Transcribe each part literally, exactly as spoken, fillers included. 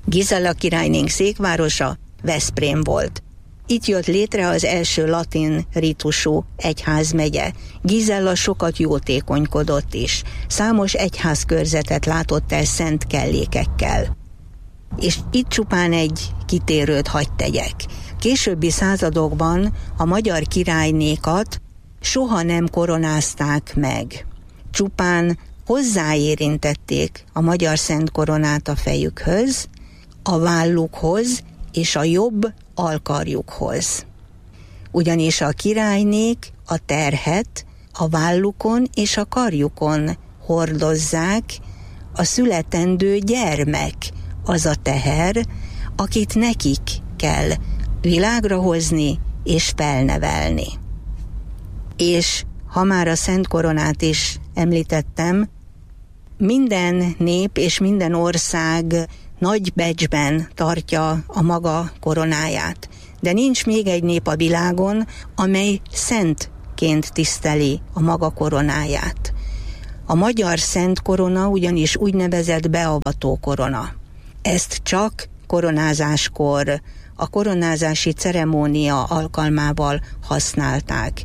Gizella királynénk székvárosa Veszprém volt. Itt jött létre az első latin ritusú egyházmegye. Gizella sokat jótékonykodott is. Számos egyházkörzetet látott el szent kellékekkel. És itt csupán egy kitérőt hadd tegyek. Későbbi századokban a magyar királynékat soha nem koronázták meg. Csupán hozzáérintették a magyar szent koronát a fejükhöz, a vállukhoz és a jobb alkarjukhoz. Ugyanis a királynék a terhet a vállukon és a karjukon hordozzák, a születendő gyermek az a teher, akit nekik kell világra hozni és felnevelni. És ha már a szent koronát is említettem, minden nép és minden ország nagy becsben tartja a maga koronáját. De nincs még egy nép a világon, amely szentként tiszteli a maga koronáját. A magyar szent korona ugyanis úgynevezett beavató korona. Ezt csak koronázáskor, a koronázási ceremónia alkalmával használták.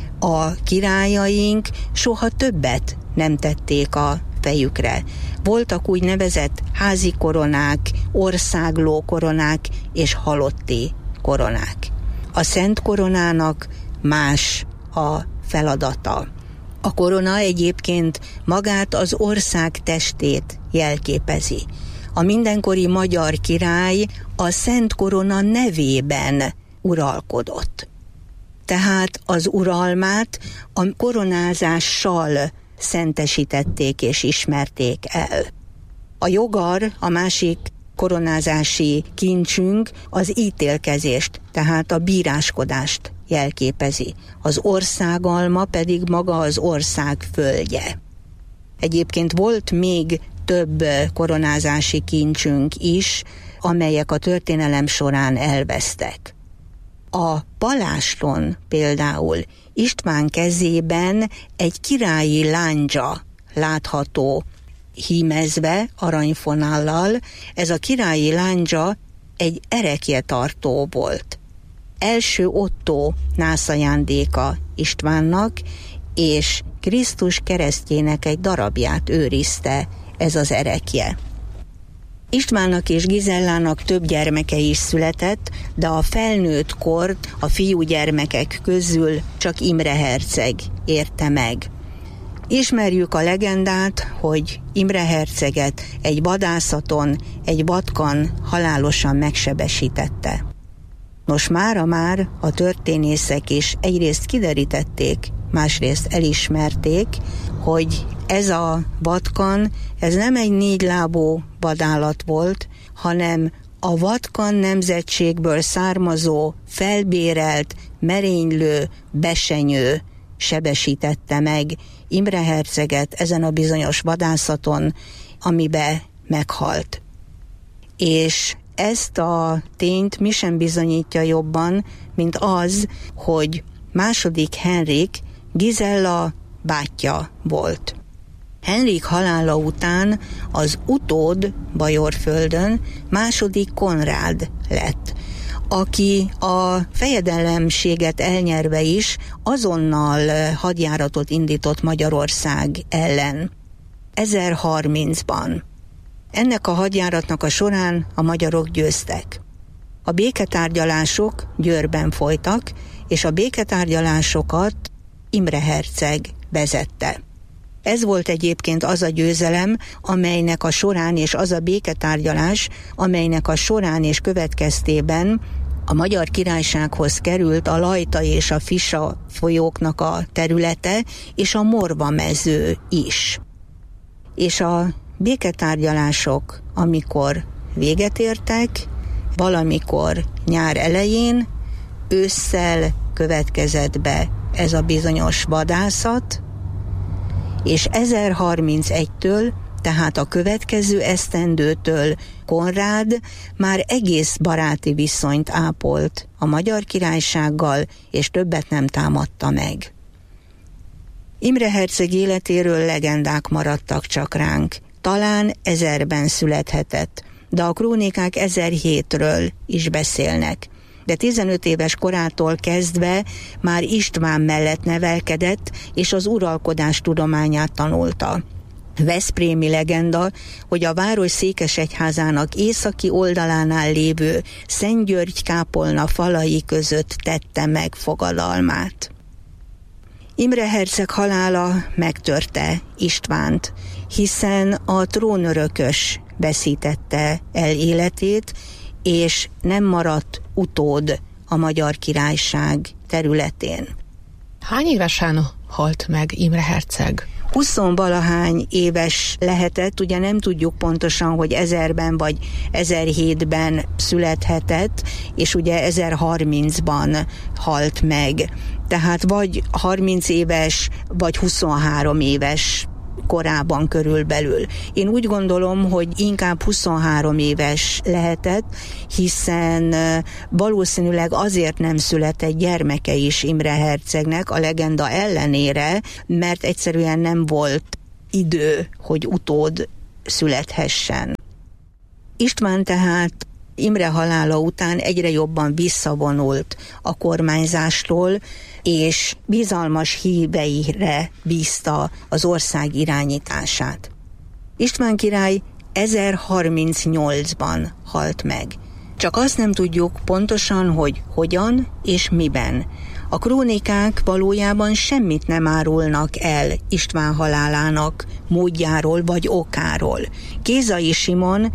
A királyaink soha többet nem tették a fejükre. Voltak úgynevezett házi koronák, országló koronák és halotti koronák. A szent koronának más a feladata. A korona egyébként magát az ország testét jelképezi. A mindenkori magyar király a szent korona nevében uralkodott. Tehát az uralmát a koronázással szentesítették és ismerték el. A jogar, a másik koronázási kincsünk az ítélkezést, tehát a bíráskodást jelképezi. Az országalma pedig maga az ország földje. Egyébként volt még több koronázási kincsünk is, amelyek a történelem során elvesztek. A palástron például István kezében egy királyi láncsa látható hímezve aranyfonállal. Ez a királyi láncsa egy erekjetartó volt. Első Ottó nászajándéka Istvánnak, és Krisztus keresztjének egy darabját őrizte ez az erekje. Istvánnak és Gizellának több gyermeke is született, de a felnőtt kort a fiúgyermekek közül csak Imre herceg érte meg. Ismerjük a legendát, hogy Imre herceget egy vadászaton egy vatkan halálosan megsebesítette. Nos, mára már a történészek is egyrészt kiderítették, másrészt elismerték, hogy ez a vatkan, ez nem egy négylábú vadállat volt, hanem a vatkan nemzetségből származó, felbérelt, merénylő, besenyő sebesítette meg Imre herceget ezen a bizonyos vadászaton, amibe meghalt. És ezt a tényt mi sem bizonyítja jobban, mint az, hogy második Henrik Gizella bátyja volt. Henrik halála után az utód Bajorföldön második Konrád lett, aki a fejedelemséget elnyerve is azonnal hadjáratot indított Magyarország ellen. ezerharmincban. Ennek a hadjáratnak a során a magyarok győztek. A béketárgyalások Győrben folytak, és a béketárgyalásokat Imre herceg vezette. Ez volt egyébként az a győzelem, amelynek a során, és az a béketárgyalás, amelynek a során és következtében a Magyar Királysághoz került a Lajta és a Fisa folyóknak a területe, és a Morva mező is. És a béketárgyalások, amikor véget értek, valamikor nyár elején, ősszel következett be ez a bizonyos vadászat, és ezerharmincegytől, tehát a következő esztendőtől Konrád már egész baráti viszonyt ápolt a Magyar Királysággal, és többet nem támadta meg. Imre herceg életéről legendák maradtak csak ránk. Talán ezerben születhetett, de a krónikák ezerhétről is beszélnek. De tizenöt éves korától kezdve már István mellett nevelkedett, és az uralkodás tudományát tanulta. Veszprémi legenda, hogy a város székesegyházának északi oldalánál lévő Szent György kápolna falai között tette meg fogadalmát. Imre herceg halála megtörte Istvánt, hiszen a trónörökös veszítette el életét, és nem maradt utód a Magyar Királyság területén. Hány évesen halt meg Imre herceg? Huszonvalahány éves lehetett, ugye nem tudjuk pontosan, hogy ezerben vagy ezerhétben születhetett, és ugye ezerharmincban halt meg. Tehát vagy harminc éves, vagy huszonhárom éves korában körülbelül. Én úgy gondolom, hogy inkább huszonhárom éves lehetett, hiszen valószínűleg azért nem született gyermeke is Imre hercegnek a legenda ellenére, mert egyszerűen nem volt idő, hogy utód születhessen. István tehát Imre halála után egyre jobban visszavonult a kormányzástól, és bizalmas híveire bízta az ország irányítását. István király ezerharmincnyolcban halt meg. Csak azt nem tudjuk pontosan, hogy hogyan és miben. A krónikák valójában semmit nem árulnak el István halálának módjáról vagy okáról. Kézai Simon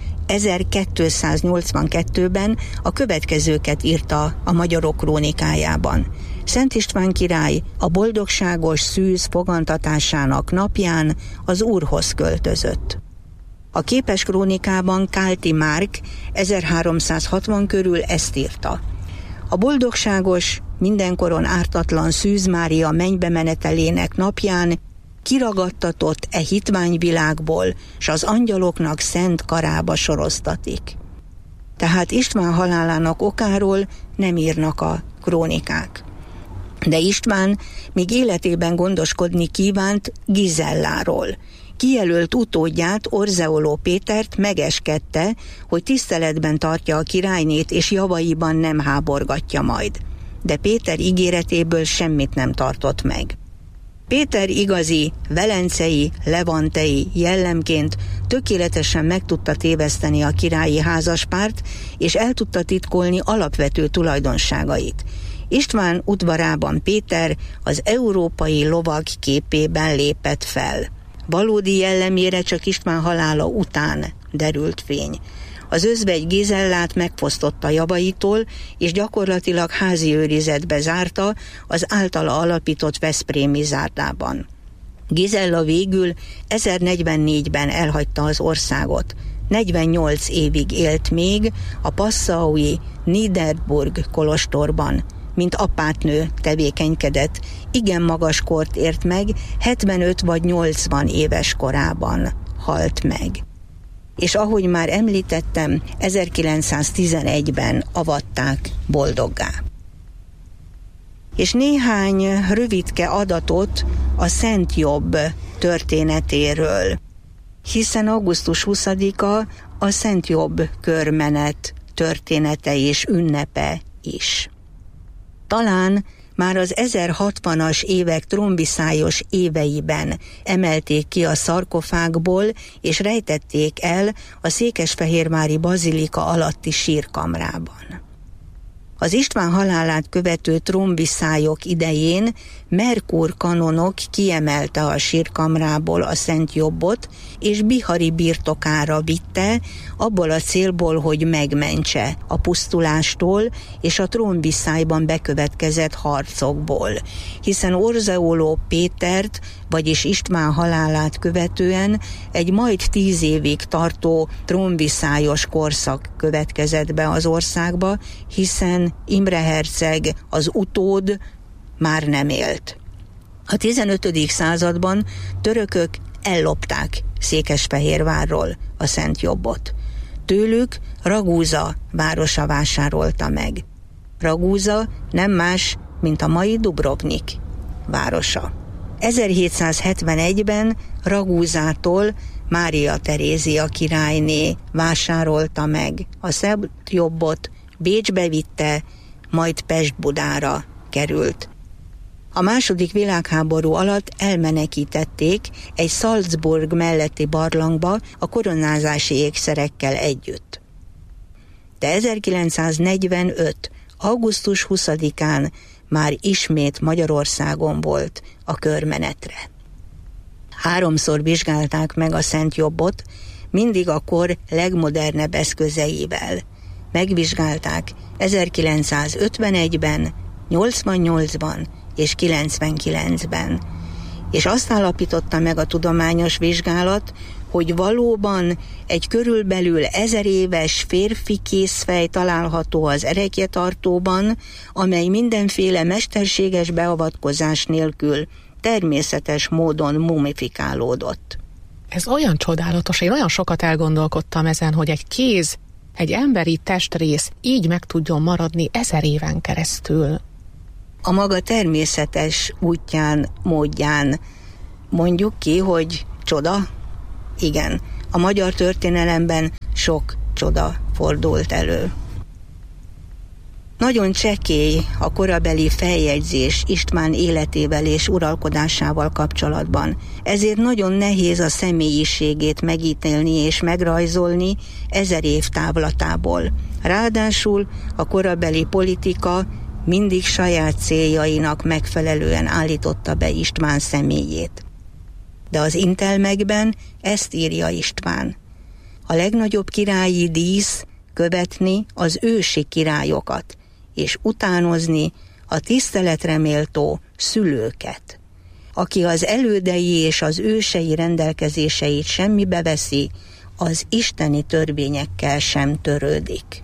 ezerkétszáznyolcvankettőben a következőket írta a Magyarok krónikájában. Szent István király a boldogságos szűz fogantatásának napján az Úrhoz költözött. A képes krónikában Kálti Márk ezerháromszázhatvan körül ezt írta. A boldogságos, mindenkoron ártatlan Szűz Mária mennybe menetelének napján kiragadtatott e hitványvilágból, s az angyaloknak szent karába soroztatik. Tehát István halálának okáról nem írnak a krónikák. De István még életében gondoskodni kívánt Gizelláról. Kijelölt utódját, Orzeoló Pétert megeskedte, hogy tiszteletben tartja a királynét és javaiban nem háborgatja majd. De Péter ígéretéből semmit nem tartott meg. Péter igazi, velencei, levantei jellemként tökéletesen meg tudta téveszteni a királyi házaspárt, és el tudta titkolni alapvető tulajdonságait. István udvarában Péter az európai lovag képében lépett fel. Valódi jellemére csak István halála után derült fény. Az özvegy Gizellát megfosztotta javaitól, és gyakorlatilag házi őrizetbe zárta az általa alapított veszprémi zárdában. Gizella végül ezernegyvennégyben elhagyta az országot. negyvennyolc évig élt még a passaui Niederburg kolostorban, mint apátnő tevékenykedett, igen magas kort ért meg, hetvenöt vagy nyolcvan éves korában halt meg. És ahogy már említettem, ezerkilencszáztizenegyben avatták boldoggá. És néhány rövidke adatot a Szent Jobb történetéről, hiszen augusztus huszadika a Szent Jobb körmenet története és ünnepe is. Talán már az ezerhatvanas évek trombiszályos éveiben emelték ki a szarkofágból, és rejtették el a székesfehérvári bazilika alatti sírkamrában. Az István halálát követő trombiszályok idején Merkur kanonok kiemelte a sírkamrából a Szent Jobbot, és Bihari birtokára vitte, abból a célból, hogy megmentse a pusztulástól és a trombiszályban bekövetkezett harcokból, hiszen Orzeoló Pétert, vagyis István halálát követően egy majd tíz évig tartó trombiszályos korszak következett be az országba, hiszen Imre herceg, az utód már nem élt. A tizenötödik században törökök ellopták Székesfehérvárról a Szent Jobbot. Tőlük Ragúza városa vásárolta meg. Ragúza nem más, mint a mai Dubrovnik városa. ezerhétszázhetvenegyben Ragúzától Mária Terézia királyné vásárolta meg a Szentjobbot, Bécsbe vitte, majd Pest-Budára került. A második világháború alatt elmenekítették egy Salzburg melletti barlangba a koronázási ékszerekkel együtt. De ezerkilencszáznegyvenöt. augusztus huszadikán már ismét Magyarországon volt a körmenetre. Háromszor vizsgálták meg a Szentjobbot, mindig a kor legmodernebb eszközeivel. Megvizsgálták ezerkilencszázötvenegyben, nyolcvannyolcban és kilencvenkilencben. És azt állapította meg a tudományos vizsgálat, hogy valóban egy körülbelül ezer éves férfi kézfej található az erekjetartóban, amely mindenféle mesterséges beavatkozás nélkül természetes módon mumifikálódott. Ez olyan csodálatos, én olyan sokat elgondolkodtam ezen, hogy egy kéz, egy emberi testrész így meg tudjon maradni ezer éven keresztül. A maga természetes útján, módján mondjuk ki, hogy csoda? Igen, a magyar történelemben sok csoda fordult elő. Nagyon csekély a korabeli feljegyzés István életével és uralkodásával kapcsolatban, ezért nagyon nehéz a személyiségét megítélni és megrajzolni ezer év távlatából. Ráadásul a korabeli politika mindig saját céljainak megfelelően állította be István személyét. De az intelmekben ezt írja István. A legnagyobb királyi dísz követni az ősi királyokat, és utánozni a tiszteletre méltó szülőket. Aki az elődei és az ősei rendelkezéseit semmibe veszi, az isteni törvényekkel sem törődik.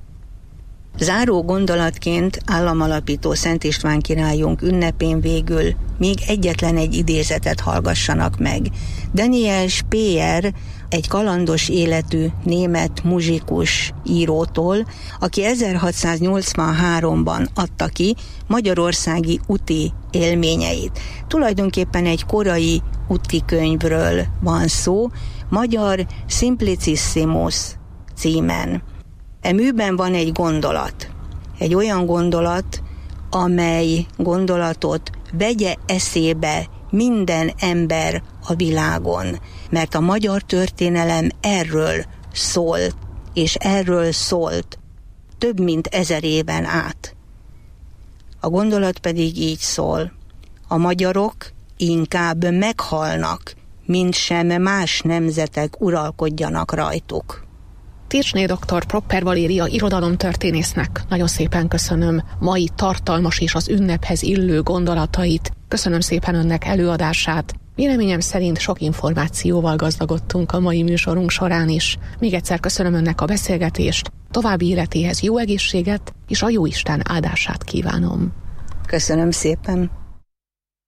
Záró gondolatként államalapító Szent István királyunk ünnepén végül még egyetlen egy idézetet hallgassanak meg. Daniel Speer, egy kalandos életű német muzsikus írótól, aki ezerhatszáznyolcvanháromban adta ki magyarországi úti élményeit. Tulajdonképpen egy korai úti könyvről van szó, magyar Simplicissimus címen. E műben van egy gondolat, egy olyan gondolat, amely gondolatot vegye eszébe minden ember a világon, mert a magyar történelem erről szólt, és erről szólt több mint ezer éven át. A gondolat pedig így szól: a magyarok inkább meghalnak, mint sem más nemzetek uralkodjanak rajtuk. Tircsné doktor Propper Valéria irodalomtörténésznek nagyon szépen köszönöm mai tartalmas és az ünnephez illő gondolatait. Köszönöm szépen önnek előadását. Véleményem szerint sok információval gazdagodtunk a mai műsorunk során is. Még egyszer köszönöm önnek a beszélgetést, további életéhez jó egészséget és a Jóisten áldását kívánom. Köszönöm szépen.